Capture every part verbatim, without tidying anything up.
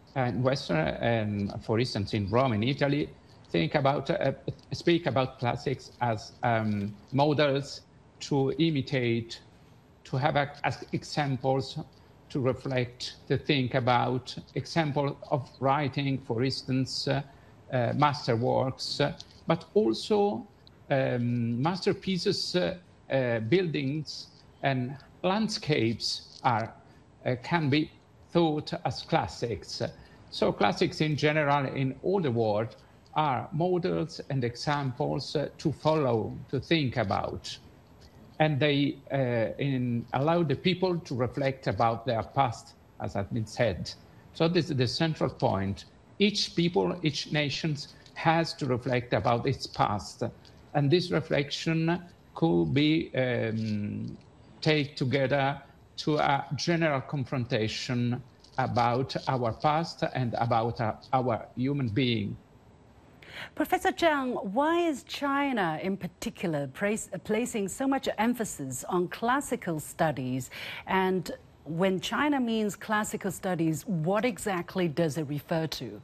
and Western, and for instance, in Rome, in Italy, think about, uh, speak about classics as um, models to imitate, to have as examples to reflect, to think about, example of writing, for instance, uh, uh, masterworks, uh, but also um, masterpieces, uh, uh, buildings and landscapes are, uh, can be thought as classics. So classics in general in all the world are models and examples uh, to follow, to think about. And they uh, in, allow the people to reflect about their past, as has been said. So this is the central point. Each people, each nation has to reflect about its past. And this reflection could be um, taken together to a general confrontation about our past and about our, our human being. Professor Zhang, why is China in particular place, placing so much emphasis on classical studies? And when China means classical studies, what exactly does it refer to?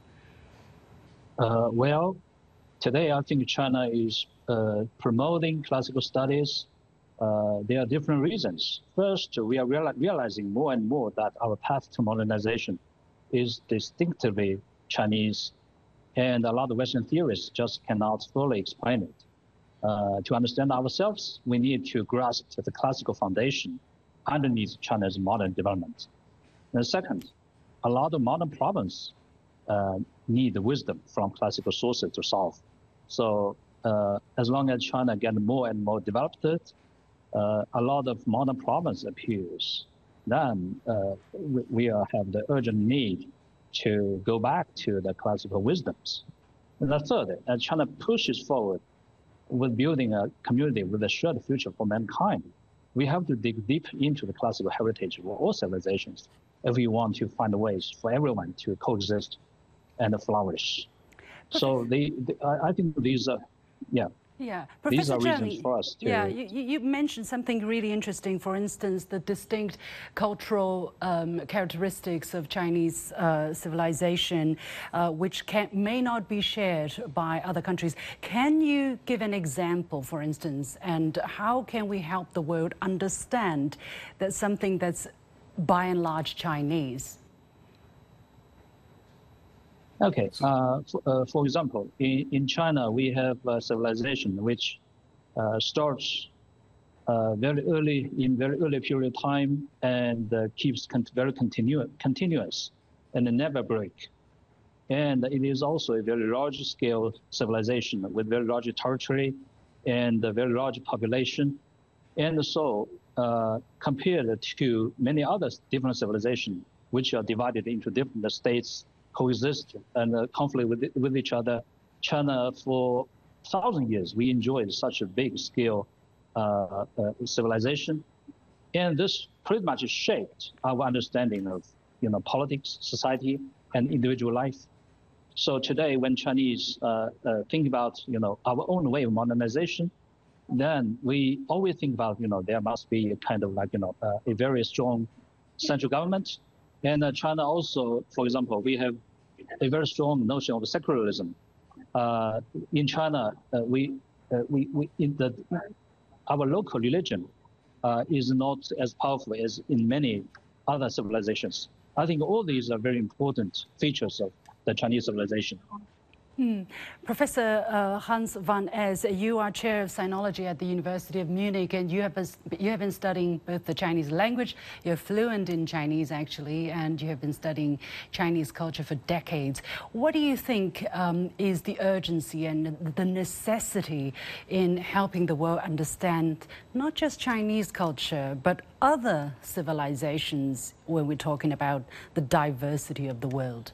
Uh, well, today I think China is uh, promoting classical studies. Uh, there are different reasons. First, we are reali realizing more and more that our path to modernization is distinctively Chinese. And a lot of Western theorists just cannot fully explain it. Uh, to understand ourselves, we need to grasp the classical foundation underneath China's modern development. And second, a lot of modern problems uh, need wisdom from classical sources to solve. So uh, as long as China gets more and more developed, uh, a lot of modern problems appears. Then uh, we, we have the urgent need to go back to the classical wisdoms. And the third, as China pushes forward with building a community with a shared future for mankind, we have to dig deep into the classical heritage of all civilizations if we want to find ways for everyone to coexist and flourish. Okay. So they, they, I think these are, yeah. Yeah, These Professor are Zhang, reasons for us to... Yeah, you, you mentioned something really interesting. For instance, the distinct cultural um, characteristics of Chinese uh, civilization, uh, which can, may not be shared by other countries. Can you give an example, for instance, and how can we help the world understand that something that's by and large Chinese? Okay, uh, for, uh, for example, in, in China, we have a civilization which uh, starts uh, very early, in very early period of time, and uh, keeps con very continu continuous and never break. And it is also a very large-scale civilization with very large territory and a very large population. And so, uh, compared to many other different civilizations, which are divided into different states, coexist and uh, conflict with, with each other. China, for thousand years, we enjoyed such a big scale uh, uh, civilization. And this pretty much shaped our understanding of you know, politics, society, and individual life. So today, when Chinese uh, uh, think about you know, our own way of modernization, then we always think about, you know, there must be a kind of like, you know, uh, a very strong central government. And uh, China also, for example, we have a very strong notion of secularism. Uh, in China, uh, we, uh, we, we in the, our local religion uh, is not as powerful as in many other civilizations. I think all these are very important features of the Chinese civilization. Hmm. Professor uh, Hans van Es, you are chair of sinology at the University of Munich, and you have, been, you have been studying both the Chinese language, you're fluent in Chinese actually, and you have been studying Chinese culture for decades. What do you think um, is the urgency and the necessity in helping the world understand not just Chinese culture, but other civilizations when we're talking about the diversity of the world?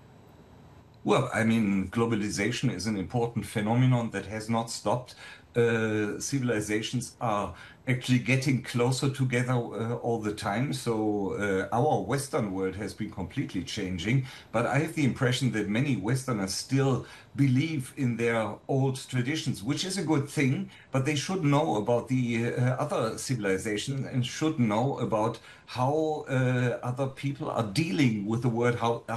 Well, I mean, globalization is an important phenomenon that has not stopped. Uh, civilizations are actually getting closer together uh, all the time. So uh, our Western world has been completely changing. But I have the impression that many Westerners still believe in their old traditions, which is a good thing. But they should know about the uh, other civilizations and should know about how uh, other people are dealing with the world, how